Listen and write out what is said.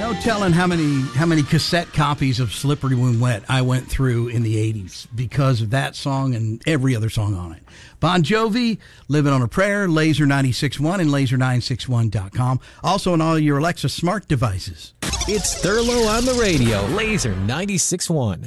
No telling how many cassette copies of Slippery When Wet I went through in the 80s because of that song and every other song on it. Bon Jovi, Living on a Prayer, Laser 96.1 and laser961.com. Also on all your Alexa smart devices. It's Thurlow on the radio, Laser 96.1.